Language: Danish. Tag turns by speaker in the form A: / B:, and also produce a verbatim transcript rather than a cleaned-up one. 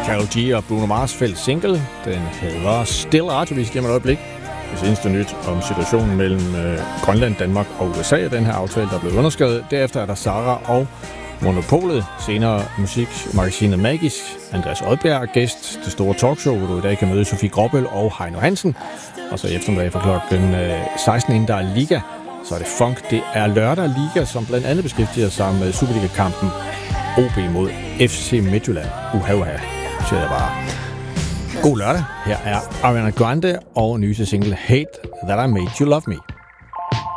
A: Karol G og Bruno Mars fælles single. Den hedder Still Radiovis. Giver mig et øjeblik. Det seneste nyt om situationen mellem øh, Grønland, Danmark og U S A, den her aftale, der er blevet underskrevet. Derefter er der Sara og Monopolet. Senere musikmagasinet Magisk. Andreas Odbjerg er gæst. Det store talkshow, hvor du i dag kan møde Sofie Gråbøl og Heino Hansen. Og så i eftermiddag fra klokken øh, seksten, inden der er Liga. Så er det Funk. Det er lørdag Liga, som blandt andet beskæftiger sig med Superliga-kampen O B mod F C Midtjylland. Uha, uha, siger jeg bare. God lørdag. Her er Ariana Grande og nyeste single Hate That I Made You Love Me.